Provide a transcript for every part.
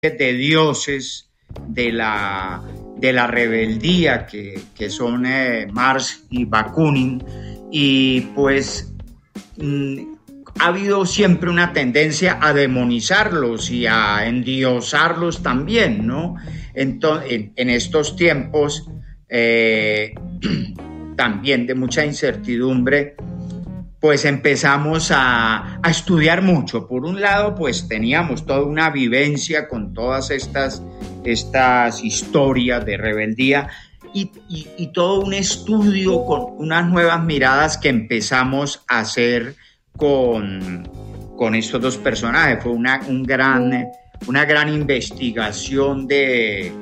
de dioses de la rebeldía que son Marx y Bakunin, y pues ha habido siempre una tendencia a demonizarlos y a endiosarlos también, ¿no? Entonces, en estos tiempos también de mucha incertidumbre, pues empezamos a estudiar mucho. Por un lado, pues teníamos toda una vivencia con todas estas historias de rebeldía y todo un estudio con unas nuevas miradas que empezamos a hacer con estos dos personajes. Fue una gran investigación de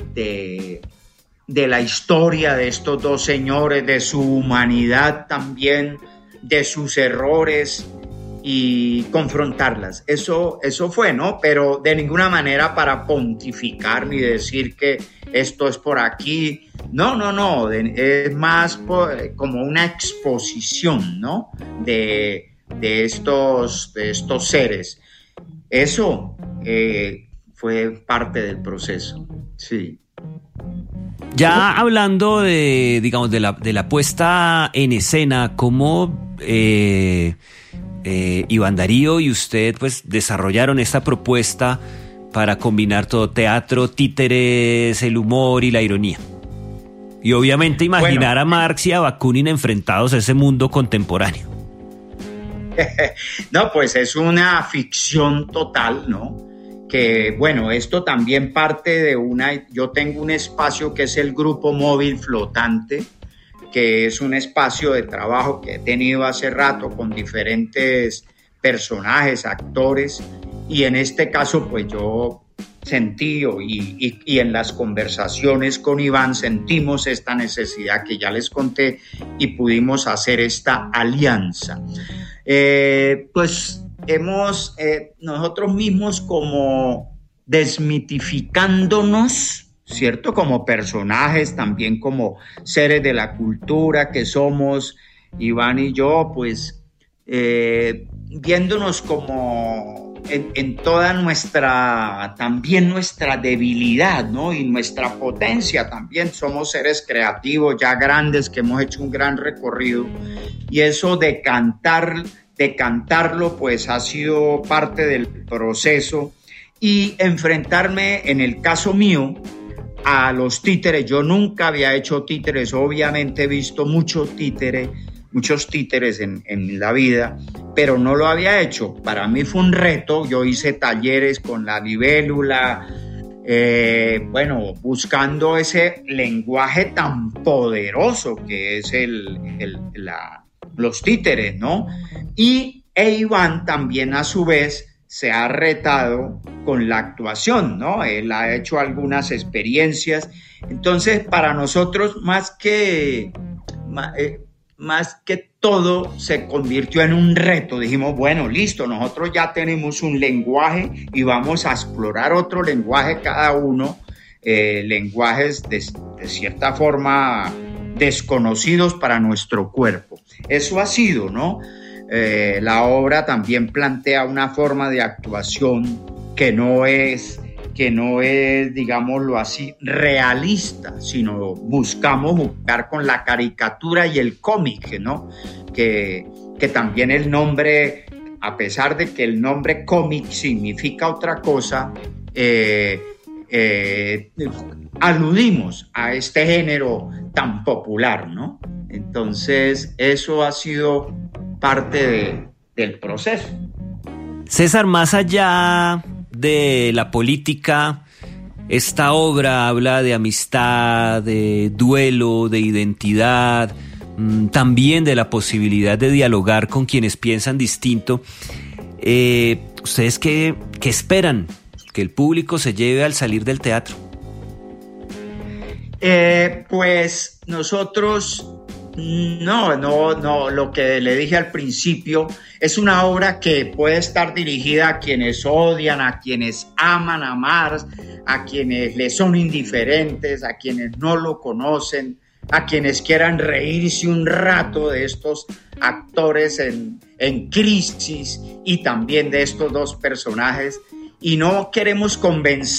la historia de estos dos señores, de su humanidad también, de sus errores, y confrontarlas. Eso fue, ¿no? Pero de ninguna manera para pontificar ni decir que esto es por aquí. No. Es más como una exposición, ¿no? De estos seres. Eso fue parte del proceso. Sí. Ya hablando de la puesta en escena, ¿cómo Iván Darío y usted pues desarrollaron esta propuesta para combinar todo: teatro, títeres, el humor y la ironía? Y obviamente imaginar a Marx y a Bakunin enfrentados a ese mundo contemporáneo. No, pues es una ficción total, ¿no? Que bueno, esto también parte de yo tengo un espacio que es el Grupo Móvil Flotante, que es un espacio de trabajo que he tenido hace rato con diferentes personajes, actores, y en este caso pues yo sentí y en las conversaciones con Iván sentimos esta necesidad que ya les conté y pudimos hacer esta alianza. Pues hemos nosotros mismos como desmitificándonos, ¿cierto? Como personajes, también como seres de la cultura que somos, Iván y yo, pues viéndonos como en toda nuestra debilidad, ¿no? Y nuestra potencia también. Somos seres creativos, ya grandes, que hemos hecho un gran recorrido, y eso de cantarlo, pues ha sido parte del proceso, y enfrentarme, en el caso mío, a los títeres. Yo nunca había hecho títeres, obviamente he visto muchos títeres en la vida, pero no lo había hecho. Para mí fue un reto. Yo hice talleres con la libélula, buscando ese lenguaje tan poderoso que es los títeres, ¿no? Y Iván también a su vez se ha retado con la actuación, ¿no? Él ha hecho algunas experiencias. Entonces, para nosotros, más que todo, se convirtió en un reto. Dijimos, bueno, listo, nosotros ya tenemos un lenguaje y vamos a explorar otro lenguaje cada uno, lenguajes de cierta forma desconocidos para nuestro cuerpo. Eso ha sido, ¿no? La obra también plantea una forma de actuación que no es, digámoslo así, realista, sino buscamos jugar con la caricatura y el cómic, ¿no? Que también el nombre, a pesar de que el nombre cómic significa otra cosa, aludimos a este género tan popular, ¿no? Entonces, eso ha sido parte del proceso. César, más allá de la política, esta obra habla de amistad, de duelo, de identidad, también de la posibilidad de dialogar con quienes piensan distinto. ¿Ustedes qué esperan que el público se lleve al salir del teatro? Pues nosotros no, lo que le dije al principio, es una obra que puede estar dirigida a quienes odian, a quienes aman a Marx, a quienes le son indiferentes, a quienes no lo conocen, a quienes quieran reírse un rato de estos actores en crisis y también de estos dos personajes. y no queremos convencer